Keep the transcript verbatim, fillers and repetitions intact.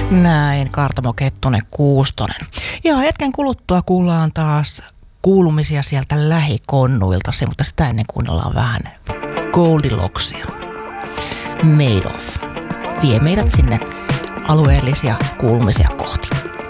Näin, Kaartamo Kettunen Kuustonen. Ja hetken kuluttua kuullaan taas kuulumisia sieltä lähikonnuilta, mutta sitä ennen kuunnellaan vähän Goldilocksia. Made of. Vie meidät sinne alueellisia kuulumisia kohti.